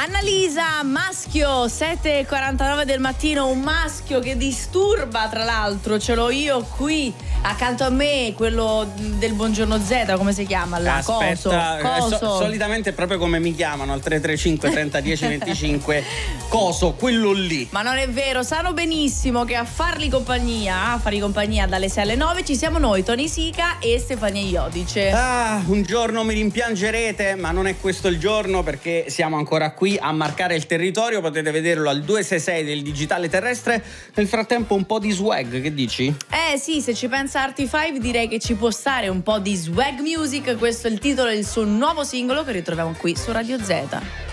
Annalisa, maschio, 7:49 del mattino, un maschio che disturba, tra l'altro, ce l'ho io qui accanto a me, quello del Buongiorno Z, come si chiama? Aspetta, Coso. solitamente è proprio come mi chiamano al 335 30 10 25. Coso, quello lì. Ma non è vero, sanno benissimo che a fargli compagnia dalle 6 alle 9 ci siamo noi, Tony Sica e Stefania Iodice. Un giorno mi rimpiangerete, ma non è questo il giorno, perché siamo ancora qui a marcare il territorio. Potete vederlo al 266 del digitale terrestre. Nel frattempo un po' di swag, che dici? Sì, se ci pensa Arty5 direi che ci può stare un po' di swag music. Questo è il titolo del suo nuovo singolo che ritroviamo qui su Radio Z.